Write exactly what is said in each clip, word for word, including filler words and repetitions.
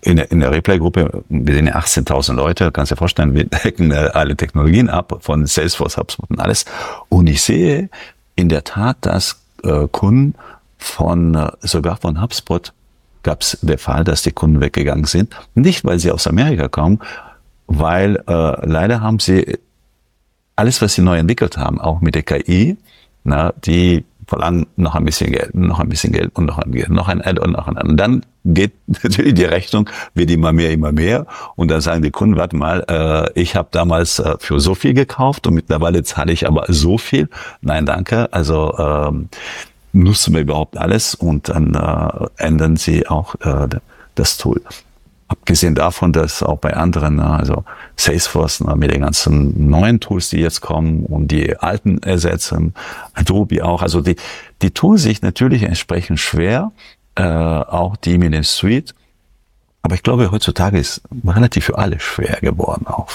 in der, in der Replay-Gruppe, wir sind ja achtzehntausend Leute, kannst dir vorstellen, wir decken alle Technologien ab, von Salesforce, HubSpot und alles. Und ich sehe in der Tat, dass äh, Kunden von, äh, sogar von HubSpot, gab es den Fall, dass die Kunden weggegangen sind. Nicht, weil sie aus Amerika kommen, weil äh, leider haben sie alles, was sie neu entwickelt haben, auch mit der K I, na, die verlangen noch ein bisschen Geld, noch ein bisschen Geld und noch ein Geld, noch ein Add-on, noch ein Add-on. Und dann geht natürlich die Rechnung, wird immer mehr, immer mehr. Und dann sagen die Kunden, warte mal, äh, ich habe damals äh, für so viel gekauft und mittlerweile zahle ich aber so viel. Nein, danke. Also ähm, nutzen wir überhaupt alles und dann äh, ändern sie auch äh, das Tool. Abgesehen davon, dass auch bei anderen, also Salesforce mit den ganzen neuen Tools, die jetzt kommen und die alten ersetzen, Adobe auch, also die, die tun sich natürlich entsprechend schwer, äh, auch die mit dem Suite. Aber ich glaube, heutzutage ist relativ für alle schwer geworden auch.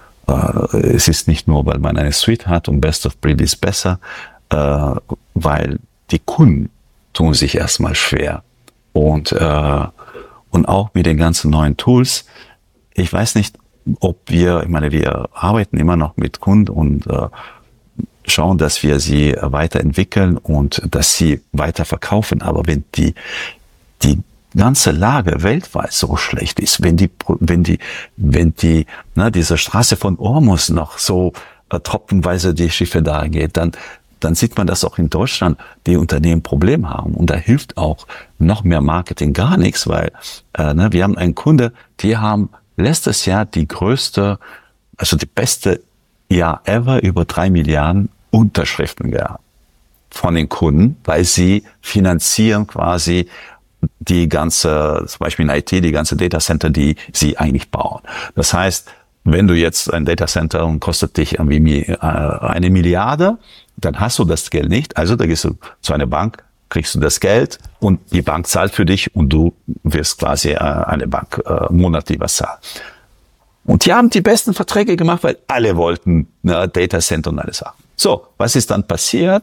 Äh, es ist nicht nur, weil man eine Suite hat und Best of Breed ist besser, äh, weil die Kunden tun sich erstmal schwer. Und äh, Und auch mit den ganzen neuen Tools. Ich weiß nicht, ob wir, ich meine, wir arbeiten immer noch mit Kunden und äh, schauen, dass wir sie weiterentwickeln und dass sie weiter verkaufen. Aber wenn die, die ganze Lage weltweit so schlecht ist, wenn die, wenn die, wenn die, ne, diese Straße von Ormus noch so äh, tropfenweise die Schiffe da geht, dann dann sieht man, dass auch in Deutschland die Unternehmen Probleme haben. Und da hilft auch noch mehr Marketing gar nichts, weil äh, ne, wir haben einen Kunde, die haben letztes Jahr die größte, also die beste Jahr ever über drei Milliarden Unterschriften gehabt von den Kunden, weil sie finanzieren quasi die ganze, zum Beispiel in I T, die ganze Datacenter, die sie eigentlich bauen. Das heißt, wenn du jetzt ein Datacenter und kostet dich irgendwie äh, eine Milliarde, dann hast du das Geld nicht. Also da gehst du zu einer Bank, kriegst du das Geld und die Bank zahlt für dich und du wirst quasi äh, eine Bank äh, monatlich was zahlen. Und die haben die besten Verträge gemacht, weil alle wollten ne, Datacenter und alles haben. So, was ist dann passiert?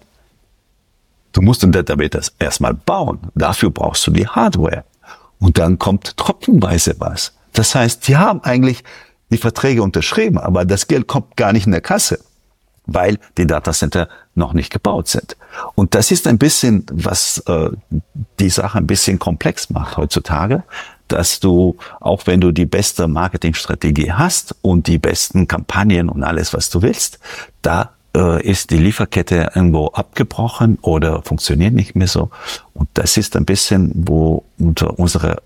Du musst ein Database erstmal bauen. Dafür brauchst du die Hardware. Und dann kommt tropfenweise was. Das heißt, die haben eigentlich die Verträge unterschrieben, aber das Geld kommt gar nicht in der Kasse, weil die Datacenter noch nicht gebaut sind. Und das ist ein bisschen, was äh, die Sache ein bisschen komplex macht heutzutage, dass du, auch wenn du die beste Marketingstrategie hast und die besten Kampagnen und alles, was du willst, da äh, ist die Lieferkette irgendwo abgebrochen oder funktioniert nicht mehr so. Und das ist ein bisschen, wo unter unsere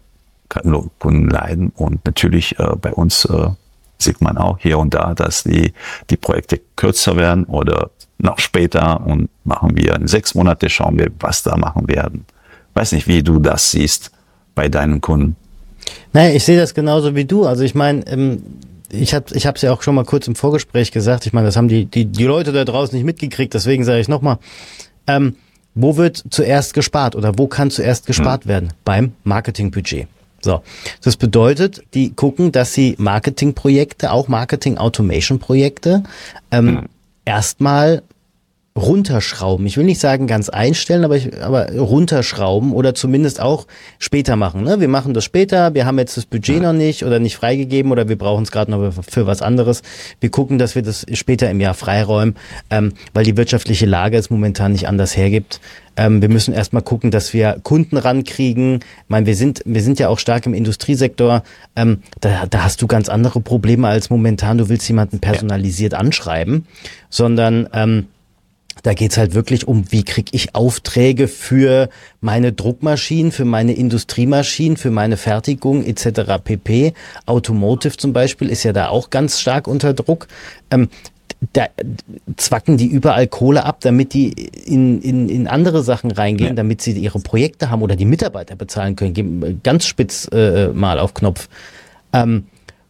Kunden leiden. Und natürlich äh, bei uns äh, sieht man auch hier und da, dass die, die Projekte kürzer werden oder noch später und machen wir in sechs Monate, schauen wir, was da machen werden. Weiß nicht, wie du das siehst bei deinen Kunden. Naja, ich sehe das genauso wie du. Also ich meine, ähm, ich habe ich es ja auch schon mal kurz im Vorgespräch gesagt. Ich meine, das haben die, die, die Leute da draußen nicht mitgekriegt. Deswegen sage ich nochmal, ähm, wo wird zuerst gespart oder wo kann zuerst gespart hm. werden? Beim Marketingbudget. So, das bedeutet, die gucken, dass sie Marketingprojekte, auch Marketing-Automation-Projekte, ähm, mhm. erstmal runterschrauben. Ich will nicht sagen ganz einstellen, aber, ich, aber runterschrauben oder zumindest auch später machen. Ne? Wir machen das später, wir haben jetzt das Budget noch nicht oder nicht freigegeben oder wir brauchen es gerade noch für was anderes. Wir gucken, dass wir das später im Jahr freiräumen, ähm, weil die wirtschaftliche Lage es momentan nicht anders hergibt. Ähm, wir müssen erstmal gucken, dass wir Kunden rankriegen. Ich meine, wir sind, wir sind ja auch stark im Industriesektor. Ähm, da, da hast du ganz andere Probleme als momentan. Du willst jemanden personalisiert anschreiben, sondern ähm, da geht's halt wirklich um, wie kriege ich Aufträge für meine Druckmaschinen, für meine Industriemaschinen, für meine Fertigung et cetera pp. Automotive zum Beispiel ist ja da auch ganz stark unter Druck. Ähm, da zwacken die überall Kohle ab, damit die in, in, in andere Sachen reingehen, ja. damit sie ihre Projekte haben oder die Mitarbeiter bezahlen können. Geben ganz spitz äh, mal auf Knopf. Ähm,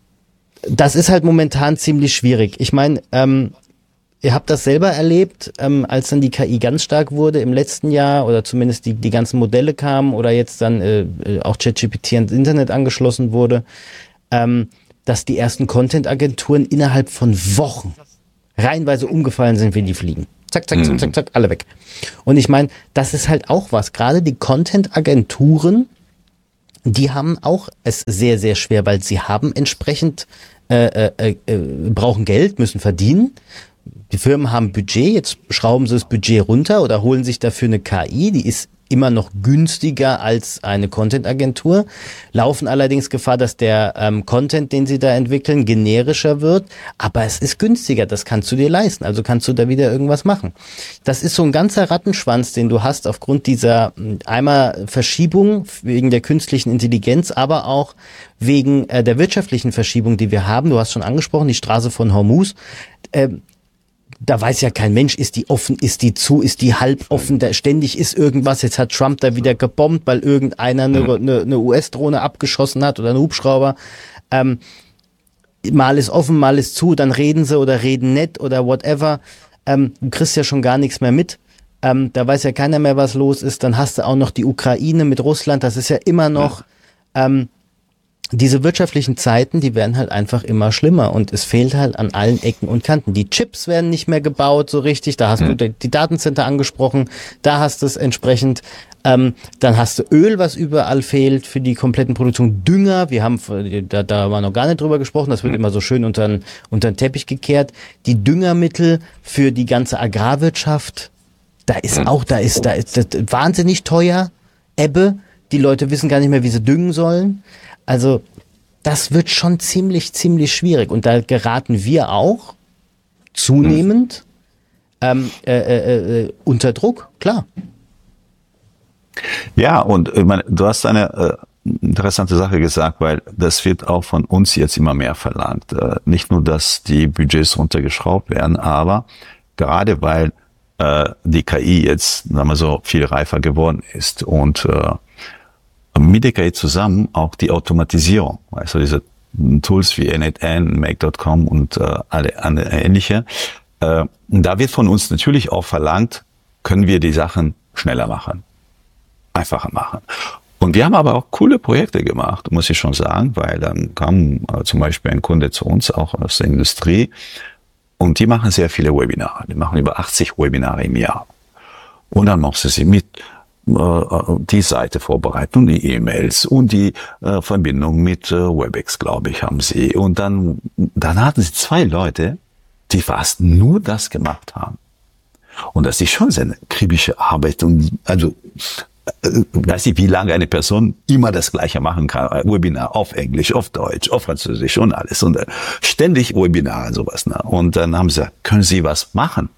das ist halt momentan ziemlich schwierig. Ich meine, ähm, ihr habt das selber erlebt, ähm, als dann die K I ganz stark wurde im letzten Jahr oder zumindest die, die ganzen Modelle kamen oder jetzt dann äh, auch ChatGPT ans Internet angeschlossen wurde, ähm, dass die ersten Content-Agenturen innerhalb von Wochen reihenweise umgefallen sind wie die Fliegen. Zack, zack, zack, zack, zack, alle weg. Und ich meine, das ist halt auch was. Gerade die Content-Agenturen, die haben auch es sehr, sehr schwer, weil sie haben entsprechend, äh, äh, äh, brauchen Geld, müssen verdienen. Die Firmen haben Budget, jetzt schrauben sie das Budget runter oder holen sich dafür eine K I, die ist immer noch günstiger als eine Content-Agentur, laufen allerdings Gefahr, dass der ähm, Content, den sie da entwickeln, generischer wird, aber es ist günstiger, das kannst du dir leisten, also kannst du da wieder irgendwas machen. Das ist so ein ganzer Rattenschwanz, den du hast aufgrund dieser einmal Verschiebung wegen der künstlichen Intelligenz, aber auch wegen äh, der wirtschaftlichen Verschiebung, die wir haben. Du hast schon angesprochen, die Straße von Hormuz, äh, da weiß ja kein Mensch, ist die offen, ist die zu, ist die halb offen, da ständig ist irgendwas. Jetzt hat Trump da wieder gebombt, weil irgendeiner eine, eine, eine U S-Drohne abgeschossen hat oder einen Hubschrauber. Ähm, mal ist offen, mal ist zu, dann reden sie oder reden nicht oder whatever. Ähm, du kriegst ja schon gar nichts mehr mit. Ähm, da weiß ja keiner mehr, was los ist. Dann hast du auch noch die Ukraine mit Russland, das ist ja immer noch... Ähm, diese wirtschaftlichen Zeiten, die werden halt einfach immer schlimmer und es fehlt halt an allen Ecken und Kanten. Die Chips werden nicht mehr gebaut so richtig, da hast mhm. du die Datencenter angesprochen, da hast du es entsprechend, ähm, dann hast du Öl, was überall fehlt für die kompletten Produktion, Dünger, wir haben, da, da war noch gar nicht drüber gesprochen, das wird mhm. immer so schön unter den, unter den Teppich gekehrt, die Düngermittel für die ganze Agrarwirtschaft, da ist auch, da ist, da ist das wahnsinnig teuer, Ebbe, die Leute wissen gar nicht mehr, wie sie düngen sollen. Also das wird schon ziemlich, ziemlich schwierig. Und da geraten wir auch zunehmend ähm, äh, äh, äh, unter Druck, klar. Ja, und ich meine, du hast eine äh, interessante Sache gesagt, weil das wird auch von uns jetzt immer mehr verlangt. Äh, nicht nur, dass die Budgets runtergeschraubt werden, aber gerade weil äh, die K I jetzt, sagen wir so, viel reifer geworden ist und äh, mit der K I zusammen auch die Automatisierung, also diese Tools wie N acht N, Make Punkt com und äh, alle andere ähnliche. Äh, da wird von uns natürlich auch verlangt, können wir die Sachen schneller machen, einfacher machen. Und wir haben aber auch coole Projekte gemacht, muss ich schon sagen, weil dann kam äh, zum Beispiel ein Kunde zu uns, auch aus der Industrie, und die machen sehr viele Webinare. Die machen über achtzig Webinare im Jahr. Und dann machst du sie mit die Seite vorbereiten und die E-Mails und die äh, Verbindung mit äh, Webex, glaube ich, haben sie. Und dann, dann hatten sie zwei Leute, die fast nur das gemacht haben. Und das ist schon eine kritische Arbeit. Und also, äh, weiß nicht, wie lange eine Person immer das Gleiche machen kann. Webinar auf Englisch, auf Deutsch, auf Französisch und alles. Und äh, ständig Webinar und sowas. Ne? Und dann haben sie gesagt, können Sie was machen?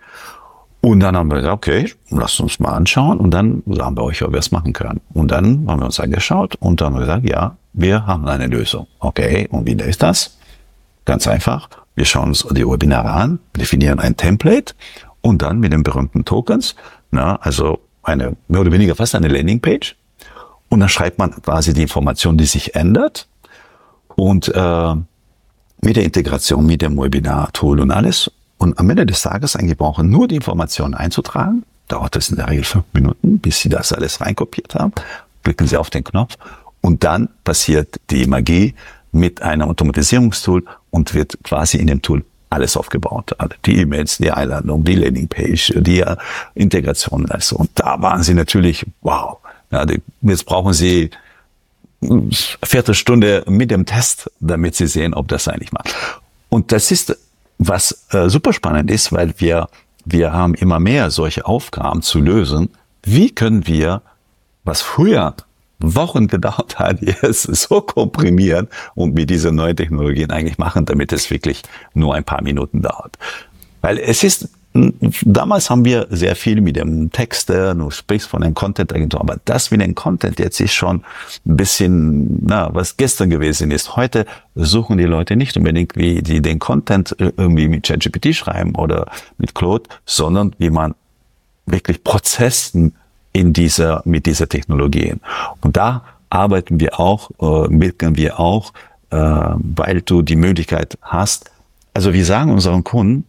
Und dann haben wir gesagt, okay, lasst uns mal anschauen. Und dann sagen wir euch, ob wir es machen können. Und dann haben wir uns angeschaut und dann haben wir gesagt, ja, wir haben eine Lösung. Okay, und wie ist das? Ganz einfach. Wir schauen uns die Webinare an, definieren ein Template und dann mit den berühmten Tokens, na, also eine, mehr oder weniger fast eine Landingpage. Und dann schreibt man quasi die Information, die sich ändert. Und äh, mit der Integration, mit dem Webinar-Tool und alles. Und am Ende des Tages eigentlich brauchen nur die Informationen einzutragen. Dauert es in der Regel fünf Minuten, bis Sie das alles reinkopiert haben. Klicken Sie auf den Knopf und dann passiert die Magie mit einem Automatisierungstool und wird quasi in dem Tool alles aufgebaut. Also die E-Mails, die Einladung, die Landingpage, die Integration. Also. Und da waren Sie natürlich, wow. Ja, die, jetzt brauchen Sie eine Viertelstunde mit dem Test, damit Sie sehen, ob das eigentlich macht. Und das ist was äh, super spannend ist, weil wir wir haben immer mehr solche Aufgaben zu lösen. Wie können wir, was früher Wochen gedauert hat, jetzt so komprimieren und mit diesen neuen Technologien eigentlich machen, damit es wirklich nur ein paar Minuten dauert? Weil es ist, damals haben wir sehr viel mit dem Texte, du sprichst von den Content-Agentur, aber das mit dem Content jetzt ist schon ein bisschen, na, was gestern gewesen ist. Heute suchen die Leute nicht unbedingt, wie die den Content irgendwie mit ChatGPT schreiben oder mit Claude, sondern wie man wirklich Prozessen in dieser, mit dieser Technologien. Und da arbeiten wir auch, äh, mitteln wir auch, äh, weil du die Möglichkeit hast. Also wir sagen unseren Kunden,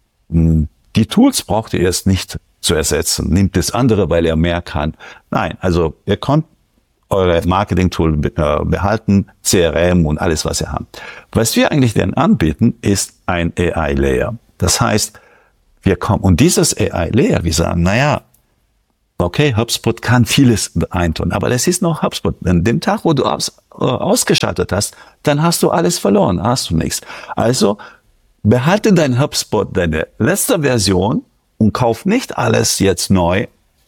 mh, die Tools braucht ihr erst nicht zu ersetzen. Nehmt das andere, weil er mehr kann. Nein, also ihr könnt eure Marketing-Tool behalten, C R M und alles, was ihr habt. Was wir eigentlich denn anbieten, ist ein A I-Layer. Das heißt, wir kommen, und dieses A I-Layer, wir sagen, naja, okay, HubSpot kann vieles eintun, aber das ist noch HubSpot. An dem Tag, wo du aus, äh, ausgeschaltet hast, dann hast du alles verloren, hast du nichts. Also behalte dein HubSpot, deine letzte Version und kauf nicht alles jetzt neu,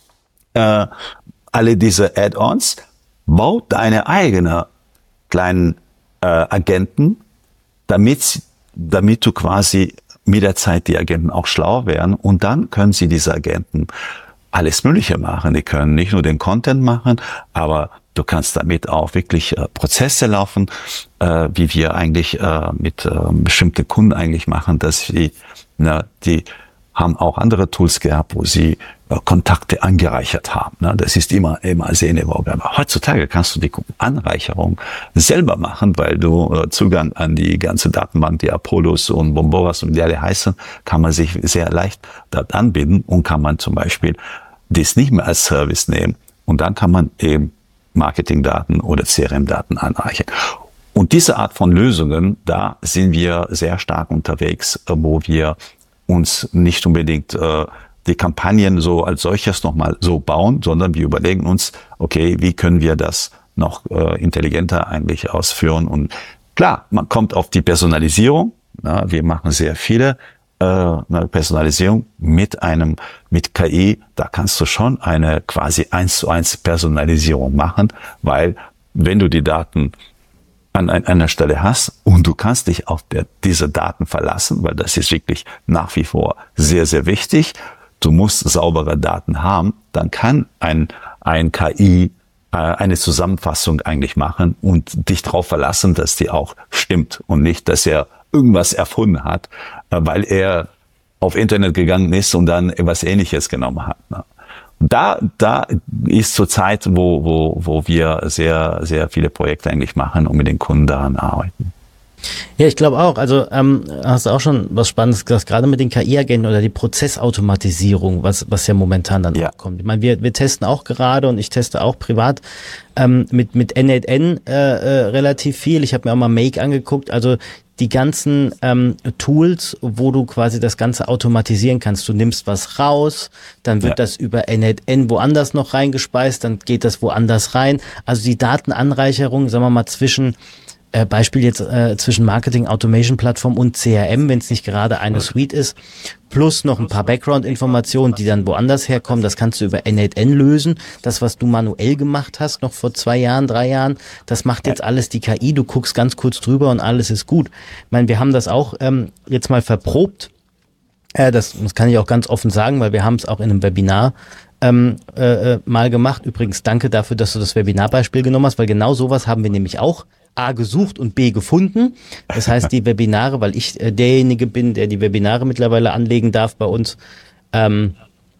äh, alle diese Add-ons, bau deine eigene kleinen äh, Agenten, damit, damit du quasi mit der Zeit die Agenten auch schlauer werden und dann können sie diese Agenten alles Mögliche machen. Die können nicht nur den Content machen, aber du kannst damit auch wirklich äh, Prozesse laufen, äh, wie wir eigentlich äh, mit äh, bestimmten Kunden eigentlich machen, dass sie, na, die haben auch andere Tools gehabt, wo sie äh, Kontakte angereichert haben. Ne? Das ist immer immer sehr innovativ. Aber heutzutage kannst du die Anreicherung selber machen, weil du äh, Zugang an die ganze Datenbank, die Apollos und Bomboras und die alle heißen, kann man sich sehr leicht dort anbinden und kann man zum Beispiel das nicht mehr als Service nehmen. Und dann kann man eben Marketingdaten oder C R M-Daten anreichern. Und diese Art von Lösungen, da sind wir sehr stark unterwegs, wo wir uns nicht unbedingt äh, die Kampagnen so als solches nochmal so bauen, sondern wir überlegen uns, okay, wie können wir das noch äh, intelligenter eigentlich ausführen? Und klar, man kommt auf die Personalisierung. Na, wir machen sehr viele äh, eine Personalisierung mit einem mit K I. Da kannst du schon eine quasi eins zu eins Personalisierung machen, weil wenn du die Daten an einer Stelle hast und du kannst dich auf der, diese Daten verlassen, weil das ist wirklich nach wie vor sehr, sehr wichtig. Du musst saubere Daten haben, dann kann ein, ein K I äh, eine Zusammenfassung eigentlich machen und dich darauf verlassen, dass die auch stimmt und nicht, dass er irgendwas erfunden hat, äh, weil er auf Internet gegangen ist und dann etwas Ähnliches genommen hat. Ne? Da, da ist zur Zeit, wo, wo, wo wir sehr, sehr viele Projekte eigentlich machen und mit den Kunden daran arbeiten. Ja, ich glaube auch. Also ähm, hast du auch schon was Spannendes gesagt, gerade mit den K I-Agenten oder die Prozessautomatisierung, was was ja momentan dann ja. auch kommt. Ich meine, wir wir testen auch gerade und ich teste auch privat ähm, mit mit N acht N äh, äh, relativ viel. Ich habe mir auch mal Make angeguckt. Also die ganzen ähm, Tools, wo du quasi das Ganze automatisieren kannst. Du nimmst was raus, dann wird ja. das über N acht N woanders noch reingespeist, dann geht das woanders rein. Also die Datenanreicherung, sagen wir mal, zwischen äh, Beispiel jetzt äh, zwischen Marketing Automation Plattform und C R M, wenn es nicht gerade eine Suite ist, plus noch ein paar Background-Informationen, die dann woanders herkommen. Das kannst du über N acht N lösen. Das, was du manuell gemacht hast, noch vor zwei Jahren, drei Jahren, das macht jetzt alles die K I. Du guckst ganz kurz drüber und alles ist gut. Ich meine, wir haben das auch ähm, jetzt mal verprobt. Äh, das, das kann ich auch ganz offen sagen, weil wir haben es auch in einem Webinar ähm, äh, mal gemacht. Übrigens, danke dafür, dass du das Webinarbeispiel genommen hast, weil genau sowas haben wir nämlich auch A gesucht und B gefunden. Das heißt, die Webinare, weil ich äh, derjenige bin, der die Webinare mittlerweile anlegen darf bei uns, ähm,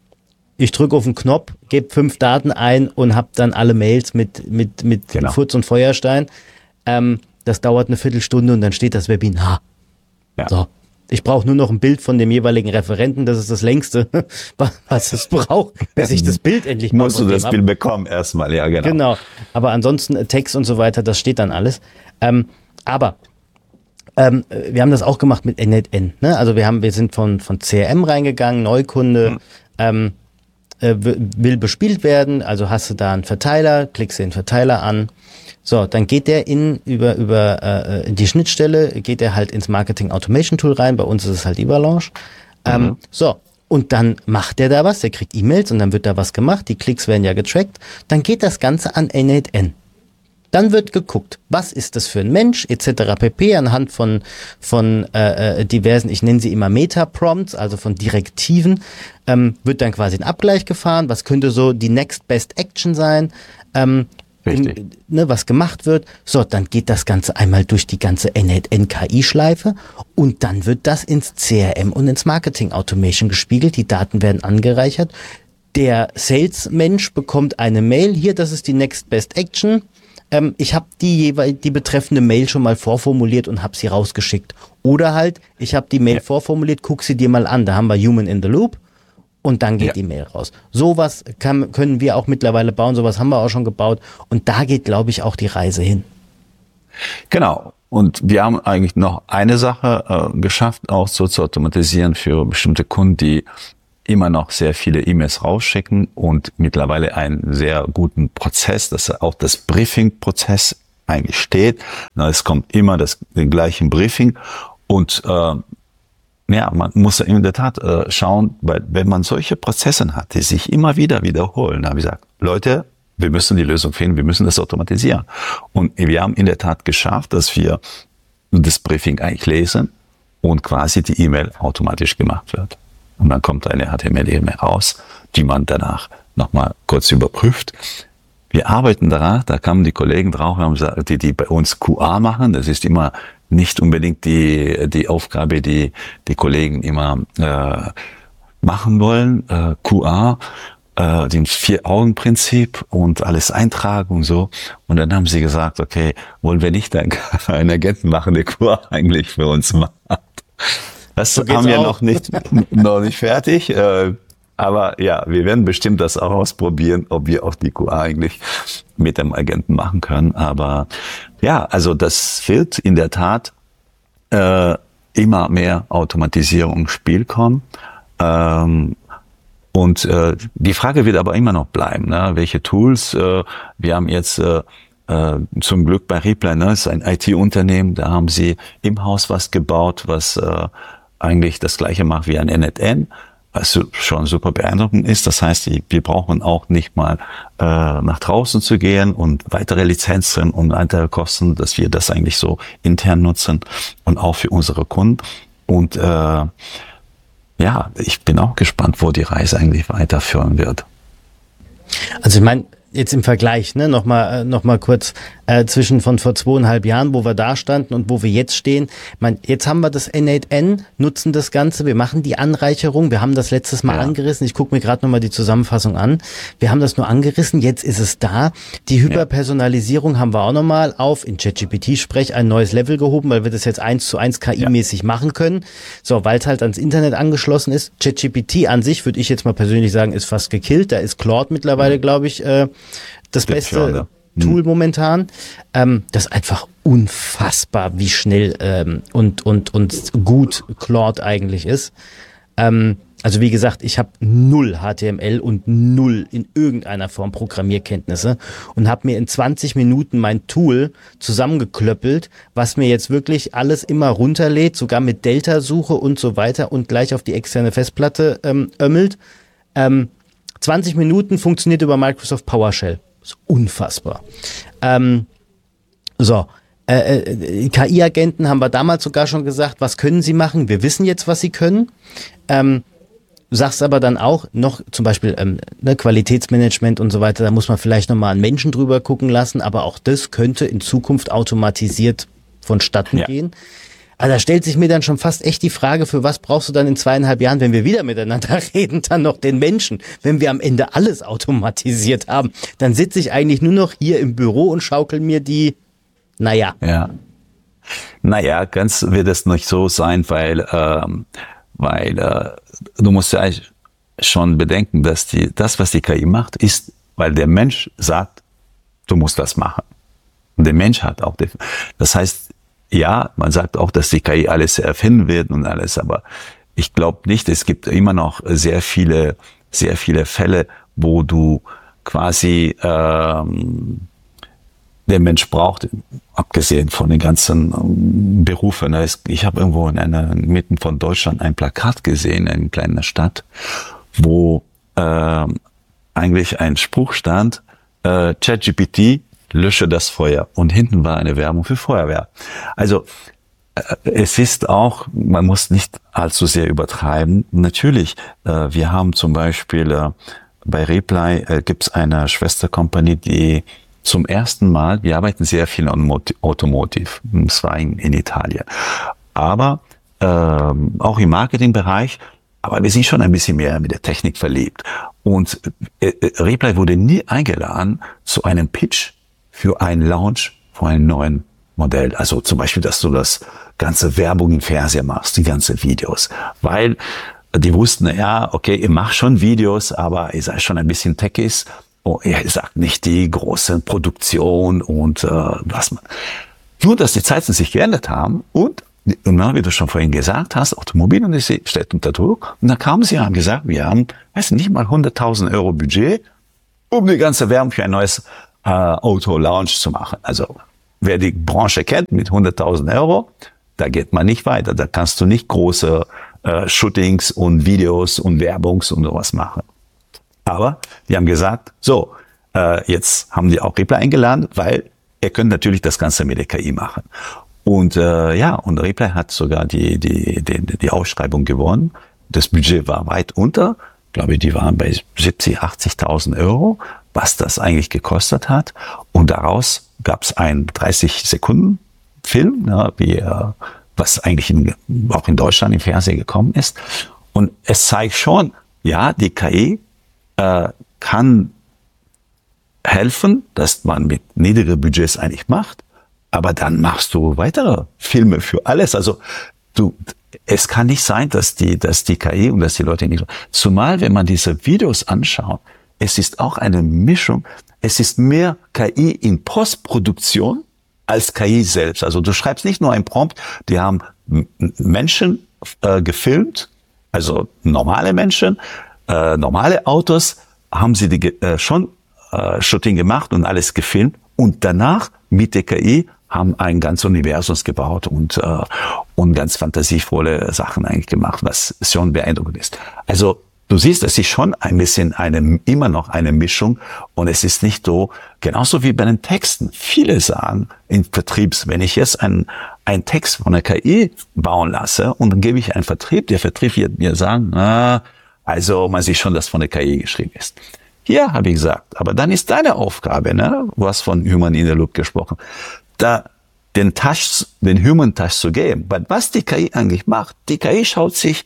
ich drücke auf den Knopf, gebe fünf Daten ein und habe dann alle Mails mit mit mit genau. Furz und Feuerstein. Ähm, das dauert eine Viertelstunde und dann steht das Webinar. Ja. So. Ich brauche nur noch ein Bild von dem jeweiligen Referenten. Das ist das längste, was es braucht, bis ich das Bild endlich mal musst du das Bild bekommen erstmal, ja genau. Genau, aber ansonsten Text und so weiter, das steht dann alles. Ähm, aber ähm, wir haben das auch gemacht mit N acht N. Ne? Also wir haben, wir sind von von C R M reingegangen, Neukunde mhm. ähm, äh, will bespielt werden. Also hast du da einen Verteiler, klickst den Verteiler an. So, dann geht der in über über äh, die Schnittstelle, geht der halt ins Marketing Automation Tool rein. Bei uns ist es halt Avalanche. Ähm, mhm. So, und dann macht der da was, der kriegt E-Mails und dann wird da was gemacht. Die Klicks werden ja getrackt. Dann geht das Ganze an N acht N. Dann wird geguckt, was ist das für ein Mensch, et cetera pp. Anhand von von äh, diversen, ich nenne sie immer Meta-Prompts, also von Direktiven, ähm, wird dann quasi ein Abgleich gefahren. Was könnte so die Next Best Action sein? Ähm, Richtig. In, ne, was gemacht wird. So, dann geht das Ganze einmal durch die ganze N acht N K I-Schleife und dann wird das ins C R M und ins Marketing Automation gespiegelt. Die Daten werden angereichert. Der Sales-Mensch bekommt eine Mail. Hier, das ist die Next Best Action. Ähm, ich habe die jeweils die betreffende Mail schon mal vorformuliert und habe sie rausgeschickt. Oder halt, ich habe die Mail ja. vorformuliert, guck sie dir mal an. Da haben wir Human in the Loop. Und dann geht ja. die Mail raus. Sowas kann, können wir auch mittlerweile bauen, sowas haben wir auch schon gebaut. Und da geht, glaube ich, auch die Reise hin. Genau. Und wir haben eigentlich noch eine Sache äh, geschafft, auch so zu automatisieren für bestimmte Kunden, die immer noch sehr viele E-Mails rausschicken und mittlerweile einen sehr guten Prozess, dass auch das Briefing-Prozess eigentlich steht. Na, es kommt immer das, den gleichen Briefing und äh, ja, man muss in der Tat äh, schauen, weil wenn man solche Prozesse hat, die sich immer wieder wiederholen, habe ich gesagt, Leute, wir müssen die Lösung finden, wir müssen das automatisieren. Und wir haben in der Tat geschafft, dass wir das Briefing eigentlich lesen und quasi die E-Mail automatisch gemacht wird. Und dann kommt eine H T M L-E-Mail raus, die man danach nochmal kurz überprüft. Wir arbeiten daran, da kamen die Kollegen drauf, die, die bei uns Q A machen. Das ist immer nicht unbedingt die, die Aufgabe, die die Kollegen immer äh, machen wollen. Äh, Q A, äh, den Vier-Augen-Prinzip und alles eintragen und so. Und dann haben sie gesagt, okay, wollen wir nicht einen, einen Agenten machen, der Q A eigentlich für uns macht. Das so haben wir auch noch nicht, noch nicht fertig. Äh, aber ja, wir werden bestimmt das auch ausprobieren, ob wir auch die Q A eigentlich mit dem Agenten machen können. Aber ja, also das wird in der Tat äh, immer mehr Automatisierung ins Spiel kommen. Ähm, und äh, die Frage wird aber immer noch bleiben, ne? Welche Tools? Äh, wir haben jetzt äh, äh, zum Glück bei Reply, ne, ist ein I T-Unternehmen, da haben sie im Haus was gebaut, was äh, eigentlich das gleiche macht wie ein N N N, was schon super beeindruckend ist. Das heißt, wir brauchen auch nicht mal äh, nach draußen zu gehen und weitere Lizenzen und weitere Kosten, dass wir das eigentlich so intern nutzen und auch für unsere Kunden. Und äh, ja, ich bin auch gespannt, wo die Reise eigentlich weiterführen wird. Also ich meine, jetzt im Vergleich, ne, nochmal noch mal kurz äh, zwischen von vor zweieinhalb Jahren, wo wir da standen und wo wir jetzt stehen. Ich meine, jetzt haben wir das N acht N, nutzen das Ganze, wir machen die Anreicherung, wir haben das letztes Mal ja. angerissen, ich gucke mir gerade nochmal die Zusammenfassung an, wir haben das nur angerissen, jetzt ist es da. Die Hyperpersonalisierung ja. haben wir auch nochmal auf, in ChatGPT-Sprech, ein neues Level gehoben, weil wir das jetzt eins zu eins K I-mäßig ja. machen können. So, weil es halt ans Internet angeschlossen ist. ChatGPT an sich, würde ich jetzt mal persönlich sagen, ist fast gekillt, da ist Claude mittlerweile, glaube ich, äh, das Stimmt beste schon, ja. Tool hm. momentan. Ähm, das ist einfach unfassbar, wie schnell ähm, und und und gut Claude eigentlich ist. Ähm, also wie gesagt, ich habe null H T M L und null in irgendeiner Form Programmierkenntnisse und habe mir in zwanzig Minuten mein Tool zusammengeklöppelt, was mir jetzt wirklich alles immer runterlädt, sogar mit Delta-Suche und so weiter und gleich auf die externe Festplatte ähm, ömmelt. Ähm, zwanzig Minuten funktioniert über Microsoft PowerShell. Das ist unfassbar. Ähm, so, äh, äh, K I-Agenten haben wir damals sogar schon gesagt, was können sie machen? Wir wissen jetzt, was sie können. Ähm, du sagst aber dann auch noch zum Beispiel ähm, ne, Qualitätsmanagement und so weiter, da muss man vielleicht nochmal einen Menschen drüber gucken lassen, aber auch das könnte in Zukunft automatisiert vonstatten ja. gehen. Also da stellt sich mir dann schon fast echt die Frage, für was brauchst du dann in zweieinhalb Jahren, wenn wir wieder miteinander reden, dann noch den Menschen? Wenn wir am Ende alles automatisiert haben, dann sitze ich eigentlich nur noch hier im Büro und schaukel mir die, naja. Ja. Naja, ganz wird es nicht so sein, weil, ähm, weil äh, du musst ja eigentlich schon bedenken, dass die, das, was die K I macht, ist, weil der Mensch sagt, du musst das machen. Und der Mensch hat auch, die, das heißt, ja, man sagt auch, dass die K I alles erfinden wird und alles, aber ich glaube nicht, es gibt immer noch sehr viele, sehr viele Fälle, wo du quasi ähm, der Mensch braucht, abgesehen von den ganzen ähm, Berufen. Ich habe irgendwo in einer mitten von Deutschland ein Plakat gesehen, in einer kleinen Stadt, wo ähm, eigentlich ein Spruch stand, äh, ChatGPT, lösche das Feuer. Und hinten war eine Werbung für Feuerwehr. Also äh, es ist auch, man muss nicht allzu sehr übertreiben. Natürlich, äh, wir haben zum Beispiel äh, bei Reply äh, gibt es eine Schwestercompany, die zum ersten Mal, wir arbeiten sehr viel an Automotive, das war in, in Italien. Aber äh, auch im Marketingbereich, aber wir sind schon ein bisschen mehr mit der Technik verliebt. Und äh, Reply wurde nie eingeladen zu einem Pitch für einen Launch von einem neuen Modell. Also zum Beispiel, dass du das ganze Werbung im Fernseher machst, die ganzen Videos. Weil die wussten, ja, okay, ihr macht schon Videos, aber ihr seid schon ein bisschen Techies. Oh, ihr sagt nicht die große Produktion und äh, was man. Nur, dass die Zeiten sich geändert haben und und dann, wie du schon vorhin gesagt hast, Automobilindustrie steht unter Druck. Und dann kamen sie und haben gesagt, wir haben, weiß nicht mal hunderttausend Euro Budget, um die ganze Werbung für ein neues äh, Auto-Launch zu machen. Also wer die Branche kennt mit hunderttausend Euro, da geht man nicht weiter. Da kannst du nicht große äh, Shootings und Videos und Werbungs und sowas machen. Aber die haben gesagt, so, äh, jetzt haben die auch Reply eingeladen, weil er könnte natürlich das Ganze mit der K I machen. Und äh, ja, und Reply hat sogar die, die, die, die Ausschreibung gewonnen. Das Budget war weit unter. Ich glaube, die waren bei siebzig, achtzigtausend Euro, was das eigentlich gekostet hat. Und daraus gab es einen dreißig Sekunden Film, ne, wie, äh, was eigentlich in, auch in Deutschland im Fernsehen gekommen ist. Und es zeigt schon, ja, die K I äh, kann helfen, dass man mit niedrigen Budgets eigentlich macht, aber dann machst du weitere Filme für alles. Also du, es kann nicht sein, dass die, dass die K I und dass die Leute nicht, zumal wenn man diese Videos anschaut, es ist auch eine Mischung, es ist mehr K I in Postproduktion als K I selbst. Also du schreibst nicht nur ein Prompt, die haben Menschen äh, gefilmt, also normale Menschen, äh, normale Autos, haben sie die äh, schon äh, Shooting gemacht und alles gefilmt und danach mit der K I haben ein ganzes Universum gebaut und äh, und ganz fantasievolle Sachen eigentlich gemacht, was schon beeindruckend ist. Also du siehst, es ist schon ein bisschen eine, immer noch eine Mischung und es ist nicht so, genauso wie bei den Texten. Viele sagen in Vertriebs, wenn ich jetzt einen, einen Text von der K I bauen lasse und dann gebe ich einen Vertrieb, der Vertrieb wird mir sagen, ah, also man sieht schon, dass von der K I geschrieben ist. Hier habe ich gesagt, aber dann ist deine Aufgabe, ne? Du hast von Human in the Loop gesprochen, da den Touch, den Human Touch zu geben. Weil was die K I eigentlich macht, die K I schaut sich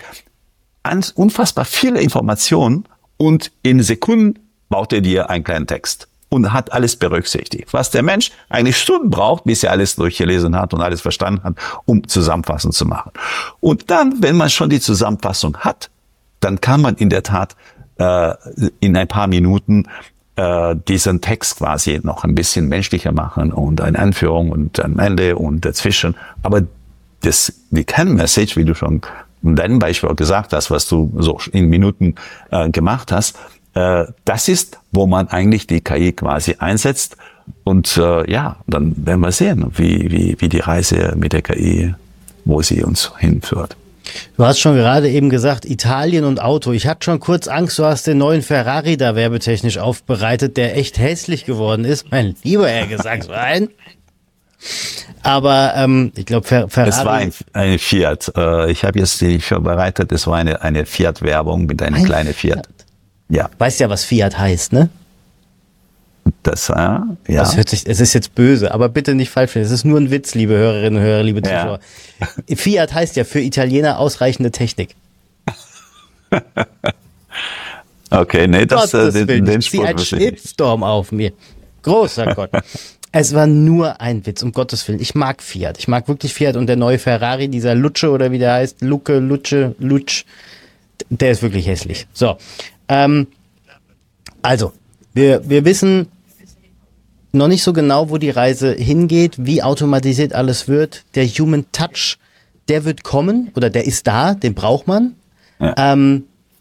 an unfassbar viele Informationen und in Sekunden baut er dir einen kleinen Text und hat alles berücksichtigt. Was der Mensch eigentlich Stunden braucht, bis er alles durchgelesen hat und alles verstanden hat, um Zusammenfassung zu machen. Und dann, wenn man schon die Zusammenfassung hat, dann kann man in der Tat äh, in ein paar Minuten äh, diesen Text quasi noch ein bisschen menschlicher machen und eine Anführung und am Ende und dazwischen. Aber das, die Kernmessage, wie du schon in deinem Beispiel auch gesagt hast, was du so in Minuten äh, gemacht hast, äh, das ist, wo man eigentlich die K I quasi einsetzt. Und äh, ja, dann werden wir sehen, wie, wie, wie die Reise mit der K I, wo sie uns hinführt. Du hast schon gerade eben gesagt, Italien und Auto. Ich hatte schon kurz Angst, du hast den neuen Ferrari da werbetechnisch aufbereitet, der echt hässlich geworden ist. Mein lieber Herr Gesangsverein. Aber ähm, ich glaube, Fer Ferrari... Es war ein, ein Fiat. Äh, ich habe jetzt die vorbereitet. Es war eine, eine Fiat-Werbung mit einer kleinen Fiat. Fiat. Ja. Weißt ja, was Fiat heißt, ne? Das, äh, ja. Das hört sich, es ist jetzt böse, aber bitte nicht falsch verstehen. Es ist nur ein Witz, liebe Hörerinnen und Hörer, liebe Zuschauer. Ja. Fiat heißt ja für Italiener ausreichende Technik. Okay, nee, das, Gott, das den, den, den Spruch ein Shitstorm auf mir. Großer Gott. Es war nur ein Witz, um Gottes Willen. Ich mag Fiat. Ich mag wirklich Fiat und der neue Ferrari, dieser Lutsche oder wie der heißt, Lucke, Lutsche, Lutsch, der ist wirklich hässlich. So, ähm, also, wir, wir wissen noch nicht so genau, wo die Reise hingeht, wie automatisiert alles wird. Der Human Touch, der wird kommen oder der ist da, den braucht man. Ja. Ähm,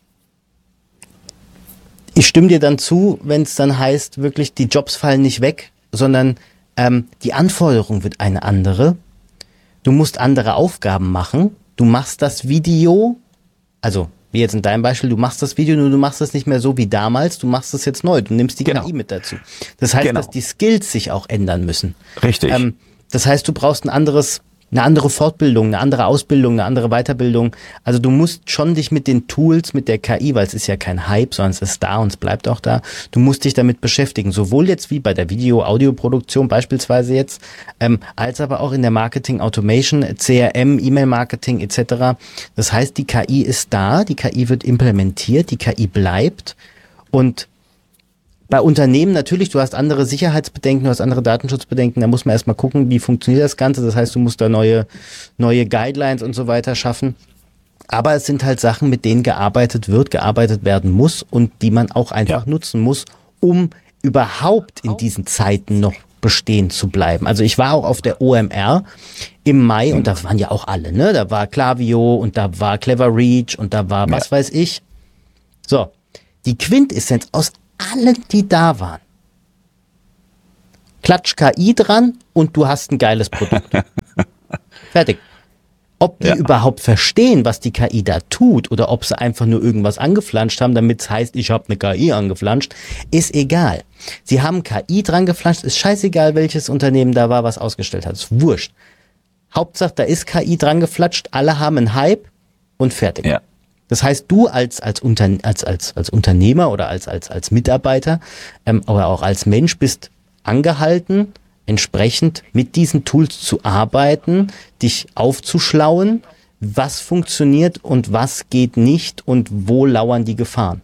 ich stimme dir dann zu, wenn es dann heißt, wirklich die Jobs fallen nicht weg, sondern ähm, die Anforderung wird eine andere. Du musst andere Aufgaben machen. Du machst das Video, also wie jetzt in deinem Beispiel, du machst das Video, nur du machst es nicht mehr so wie damals, du machst es jetzt neu, du nimmst die genau. K I mit dazu. Das heißt, genau. dass die Skills sich auch ändern müssen. Richtig. Ähm, das heißt, du brauchst ein anderes, eine andere Fortbildung, eine andere Ausbildung, eine andere Weiterbildung. Also du musst schon dich mit den Tools, mit der K I, weil es ist ja kein Hype, sondern es ist da und es bleibt auch da. Du musst dich damit beschäftigen, sowohl jetzt wie bei der Video-Audio-Produktion beispielsweise jetzt, ähm, als aber auch in der Marketing-Automation, C R M, E-Mail-Marketing et cetera. Das heißt, die K I ist da, die K I wird implementiert, die K I bleibt und bei Unternehmen natürlich, du hast andere Sicherheitsbedenken, du hast andere Datenschutzbedenken, da muss man erstmal gucken, wie funktioniert das Ganze. Das heißt, du musst da neue, neue Guidelines und so weiter schaffen. Aber es sind halt Sachen, mit denen gearbeitet wird, gearbeitet werden muss und die man auch einfach ja. nutzen muss, um überhaupt in diesen Zeiten noch bestehen zu bleiben. Also ich war auch auf der O M R im Mai und da waren ja auch alle, ne? Da war Klaviyo und da war Clever Reach und da war was ja. weiß ich. So, die Quintessenz aus allen, die da waren. Klatsch K I dran und du hast ein geiles Produkt. Fertig. Ob die ja. überhaupt verstehen, was die K I da tut oder ob sie einfach nur irgendwas angeflanscht haben, damit es heißt, ich habe eine K I angeflanscht, ist egal. Sie haben K I dran geflanscht, ist scheißegal, welches Unternehmen da war, was ausgestellt hat. Ist wurscht. Hauptsache, da ist K I dran geflatscht, alle haben einen Hype und fertig. Ja. Das heißt, du als als, Unter, als, als, als Unternehmer oder als, als, als Mitarbeiter, ähm, aber auch als Mensch bist angehalten, entsprechend mit diesen Tools zu arbeiten, dich aufzuschlauen, was funktioniert und was geht nicht und wo lauern die Gefahren.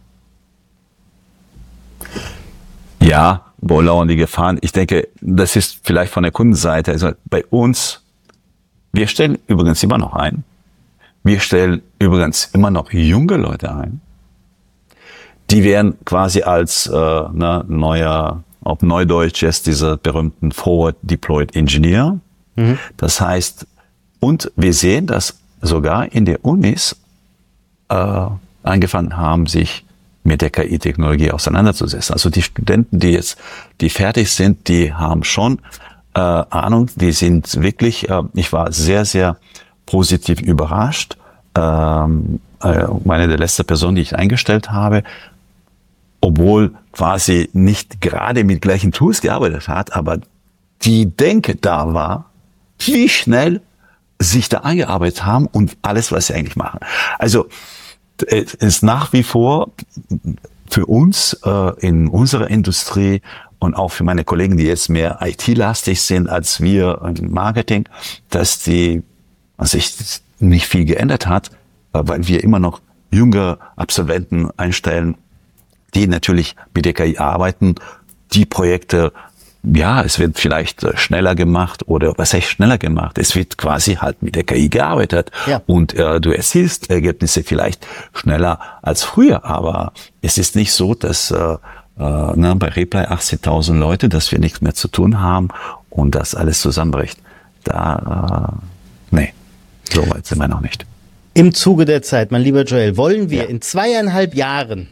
Ja, wo lauern die Gefahren? Ich denke, das ist vielleicht von der Kundenseite. Also bei uns, wir stellen übrigens immer noch ein. Wir stellen übrigens immer noch junge Leute ein. Die werden quasi als äh, ne, neuer, auf Neudeutsch jetzt diese berühmten Forward Deployed Engineer. Mhm. Das heißt, und wir sehen, dass sogar in der Unis äh, angefangen haben, sich mit der K I-Technologie auseinanderzusetzen. Also die Studenten, die jetzt, die fertig sind, die haben schon äh, Ahnung, die sind wirklich, äh, ich war sehr, sehr positiv überrascht. Ähm, äh, meine der letzte Person, die ich eingestellt habe, obwohl quasi nicht gerade mit gleichen Tools gearbeitet hat, aber die Denke da war, wie schnell sich da eingearbeitet haben und alles, was sie eigentlich machen. Also es ist nach wie vor für uns äh, in unserer Industrie und auch für meine Kollegen, die jetzt mehr I T-lastig sind als wir im Marketing, dass die, also sich nicht viel geändert hat, weil wir immer noch junge Absolventen einstellen, die natürlich mit der K I arbeiten. Die Projekte, ja, es wird vielleicht schneller gemacht oder was heißt schneller gemacht? Es wird quasi halt mit der K I gearbeitet ja. und äh, du erzielst Ergebnisse vielleicht schneller als früher, aber es ist nicht so, dass äh, äh, ne, bei Reply achtzehntausend Leute, dass wir nichts mehr zu tun haben und das alles zusammenbricht. Da, äh, nee, so weit sind wir noch nicht. Im Zuge der Zeit, mein lieber Joel, wollen wir ja. in zweieinhalb Jahren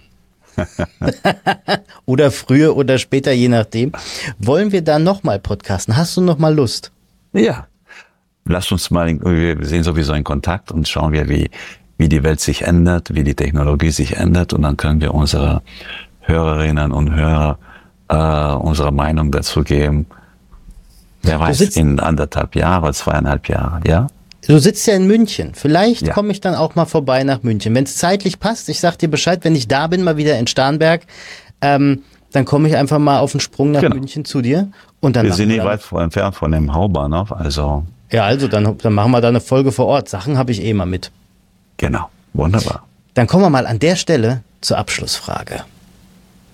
oder früher oder später, je nachdem, wollen wir da nochmal podcasten? Hast du nochmal Lust? Ja, lass uns mal, wir sehen sowieso in Kontakt und schauen wir, wie, wie die Welt sich ändert, wie die Technologie sich ändert und dann können wir unsere Hörerinnen und Hörer äh, unsere Meinung dazu geben. Wer weiß, in anderthalb Jahren, zweieinhalb Jahren, ja? Du sitzt ja in München. Vielleicht ja. komme ich dann auch mal vorbei nach München. Wenn es zeitlich passt, ich sag dir Bescheid, wenn ich da bin, mal wieder in Starnberg, ähm, dann komme ich einfach mal auf den Sprung nach genau. München zu dir. Und dann wir sind nicht weit entfernt von dem Hauptbahnhof, also. Ja, also dann, dann machen wir da eine Folge vor Ort. Sachen habe ich eh mal mit. Genau, wunderbar. Dann kommen wir mal an der Stelle zur Abschlussfrage.